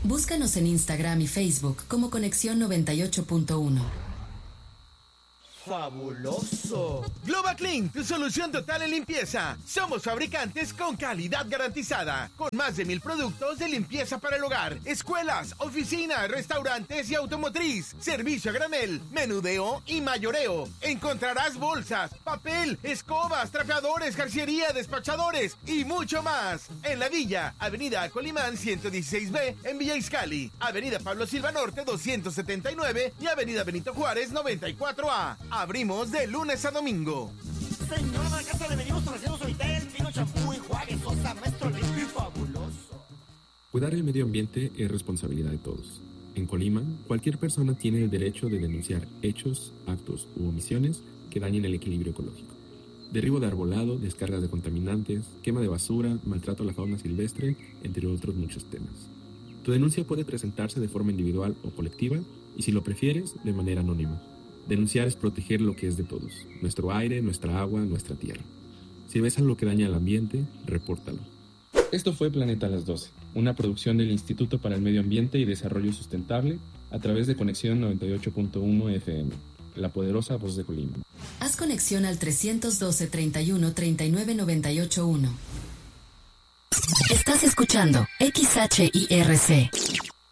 Búscanos en Instagram y Facebook como Conexión 98.1. ¡Fabuloso! Global Clean, tu solución total en limpieza. Somos fabricantes con calidad garantizada, con más de 1,000 productos de limpieza para el hogar, escuelas, oficinas, restaurantes y automotriz. Servicio a granel, menudeo y mayoreo. Encontrarás bolsas, papel, escobas, trapeadores, jarciería, despachadores y mucho más. En La Villa, Avenida Colimán 116B en Villa Izcalli, Avenida Pablo Silva Norte 279 y Avenida Benito Juárez 94A. Abrimos de lunes a domingo. Señora de la casa, le venimos ofreciendo Suavitel, Pino, champú, enjuague, sosa, maestro limpio y fabuloso. Cuidar el medio ambiente es responsabilidad de todos. En Colima, cualquier persona tiene el derecho de denunciar hechos, actos u omisiones que dañen el equilibrio ecológico. Derribo de arbolado, descargas de contaminantes, quema de basura, maltrato a la fauna silvestre, entre otros muchos temas. Tu denuncia puede presentarse de forma individual o colectiva y, si lo prefieres, de manera anónima. Denunciar es proteger lo que es de todos, nuestro aire, nuestra agua, nuestra tierra. Si ves algo que daña al ambiente, repórtalo. Esto fue Planeta a las 12, una producción del Instituto para el Medio Ambiente y Desarrollo Sustentable a través de Conexión 98.1 FM, la poderosa voz de Colima. Haz conexión al 312 31 39 98 1. Estás escuchando XHIRC